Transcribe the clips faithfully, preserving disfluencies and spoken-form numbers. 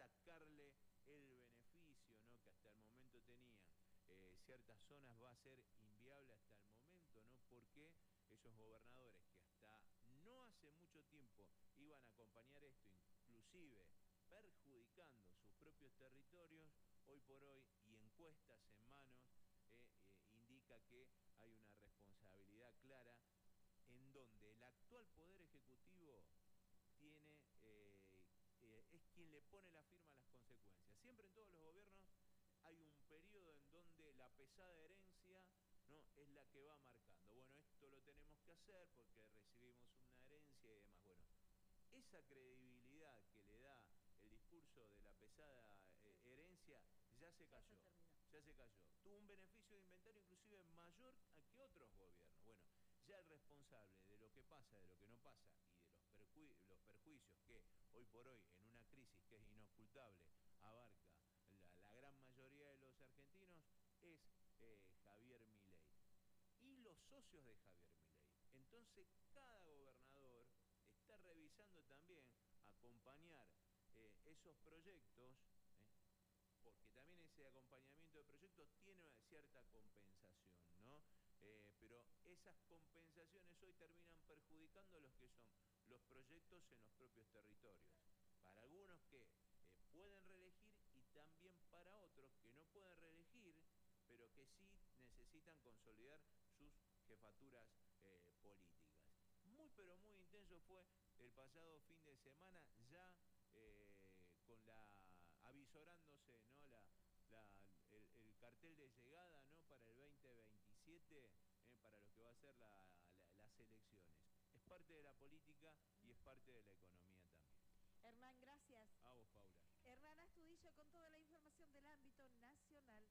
sacarle el beneficio, ¿no?, que hasta el momento tenía eh, ciertas zonas, va a ser inviable hasta el momento, ¿no? Porque esos gobernadores que hasta no hace mucho tiempo iban a acompañar esto, inclusive perjudicando sus propios territorios, hoy por hoy, y encuestas en manos, eh, eh, indica que hay una responsabilidad clara en donde el actual Poder Ejecutivo tiene, eh, eh, es quien le pone la firma a las consecuencias. Siempre en todos los gobiernos hay un periodo en donde la pesada herencia, ¿no?, es la que va marcando. Bueno, esto lo tenemos que hacer porque recibimos una herencia y demás. Bueno, esa credibilidad que le da el discurso de la pesada eh, herencia ya se cayó. Ya se, ya se cayó. Tuvo un beneficio de inventario inclusive mayor que otros gobiernos. Bueno, ya el responsable de lo que pasa, de lo que no pasa y de los, perju los perjuicios que hoy por hoy en una crisis que es inocultable abarca la, la gran mayoría de los argentinos es eh, Javier Milei y los socios de Javier Milei. Entonces cada gobernador está revisando también acompañar eh, esos proyectos, eh, porque también ese acompañamiento de proyectos tiene una cierta compensación, ¿no? Eh, pero esas compensaciones hoy terminan perjudicando a los que son los proyectos en los propios territorios. Para algunos que eh, pueden reelegir y también para otros que no pueden reelegir, pero que sí necesitan consolidar sus jefaturas eh, políticas. Muy pero muy intenso fue el pasado fin de semana, ya eh, con la avisorándose, ¿no?, la, la, el, el cartel de llegada, ¿no?, para el veinte veintisiete, eh, para lo que va a ser la, la, las elecciones. Es parte de la política y es parte de la economía también. Hernán, gracias. A vos, Paula. Hernán Astudillo con toda la información del ámbito nacional.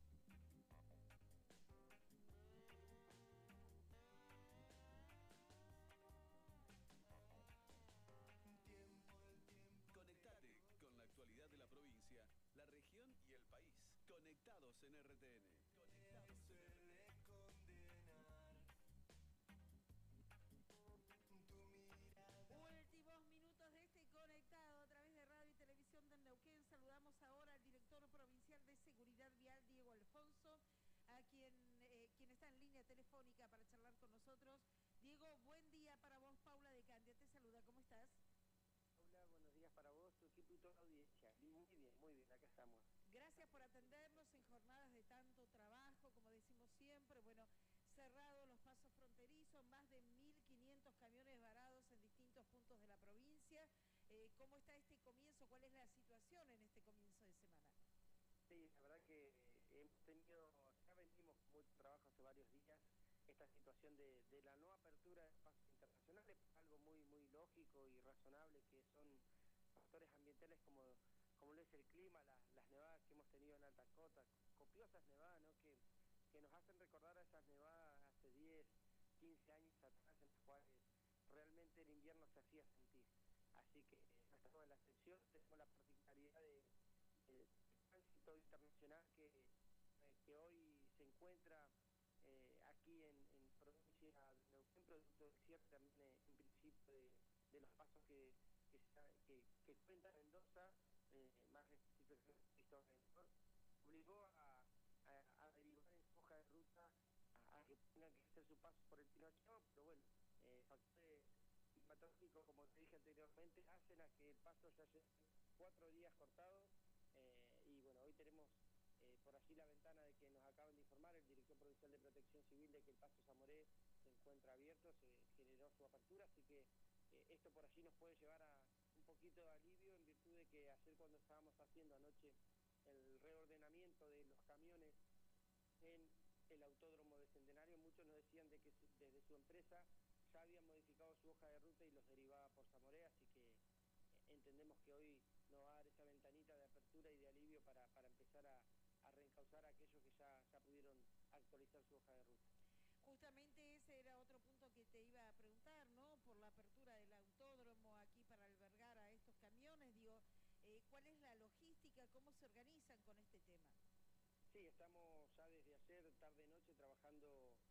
Conectate con la actualidad de la provincia, la región y el país. Conectados en R T N. Conectados en R T N. Últimos minutos de este conectado a través de radio y televisión de Neuquén. Saludamos ahora al director provincial de Seguridad Vial, Diego Alfonso, a quien, eh, quien está en línea telefónica para charlar con nosotros. Diego, buen día para vos. Paula de Candia te saluda. ¿Cómo estás? Hola, buenos días para vos, tu equipo y toda la audiencia. Muy bien, muy bien, acá estamos. Gracias por atendernos en jornadas de tanto trabajo, como decimos siempre. Bueno, cerrados los pasos fronterizos, más de mil quinientos camiones varados en distintos puntos de la provincia. Eh, ¿Cómo está este comienzo? ¿Cuál es la situación en este comienzo de semana? Sí, la verdad que hemos tenido, ya venimos con mucho trabajo hace varios días, esta situación de, de la no apertura de espacios internacionales, algo muy muy lógico y razonable, que son factores ambientales como, como lo es el clima, las, las nevadas que hemos tenido en alta cota, copiosas nevadas, ¿no?, que, que nos hacen recordar a esas nevadas hace diez, quince años atrás, en las cuales realmente el invierno se hacía sentir. Así que eh, no estamos en la excepción, tenemos la particularidad de, de tránsito internacional que, eh, que hoy se encuentra eh, aquí en, en provincia de Neuquén, producto del cierre también eh, en principio de, de los pasos que, que, que, que cuenta Mendoza, eh, más específico obligó a, a, a derivar en su hoja de ruta a, a que tengan que hacer su paso por el Pinocho, pero bueno, eh, factores climatológicos, como te dije anteriormente, hacen a que el paso ya lleve cuatro días cortado. Eh, y bueno, hoy tenemos eh, por allí la ventana de que nos acaban de informar el director provincial de Protección Civil de que el paso Zamoré se encuentra abierto, se generó su apertura, así que eh, esto por allí nos puede llevar a un poquito de alivio en virtud de que ayer cuando estábamos haciendo anoche el reordenamiento de los camiones en el autódromo de Centenario, muchos nos decían de que desde su empresa ya habían modificado su hoja de ruta y los derivaba por Zamoré, así que entendemos que hoy nos va a dar esa ventanita de apertura y de alivio para, para empezar a, a reencauzar a aquellos que ya, ya pudieron actualizar su hoja de ruta. Justamente ese era otro punto que te iba a preguntar, ¿no? Por la apertura del autódromo aquí para albergar a estos camiones, digo, eh, ¿cuál es la logística? ¿Cómo se organizan con este tema? Sí, estamos ya desde ayer, tarde-noche, trabajando